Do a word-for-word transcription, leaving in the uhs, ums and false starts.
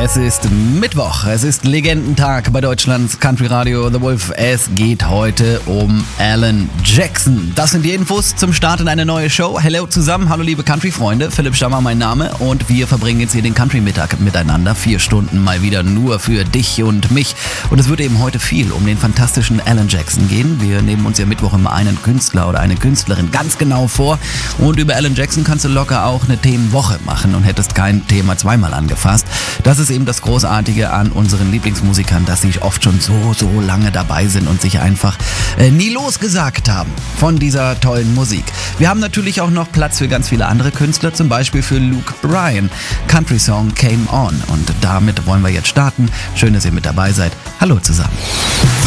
Es ist Mittwoch, es ist Legendentag bei Deutschlands Country Radio The Wolf. Es geht heute um Alan Jackson. Das sind die Infos zum Start in eine neue Show. Hello zusammen, hallo liebe Country-Freunde. Philipp Stammer mein Name und wir verbringen jetzt hier den Country-Mittag miteinander. Vier Stunden mal wieder nur für dich und mich. Und es wird eben heute viel um den fantastischen Alan Jackson gehen. Wir nehmen uns ja Mittwoch immer einen Künstler oder eine Künstlerin ganz genau vor. Und über Alan Jackson kannst du locker auch eine Themenwoche machen und hättest kein Thema zweimal angefasst. Das ist eben das Großartige an unseren Lieblingsmusikern, dass sie oft schon so, so lange dabei sind und sich einfach äh, nie losgesagt haben von dieser tollen Musik. Wir haben natürlich auch noch Platz für ganz viele andere Künstler, zum Beispiel für Luke Bryan. Country Song Came On. Und damit wollen wir jetzt starten. Schön, dass ihr mit dabei seid. Hallo zusammen.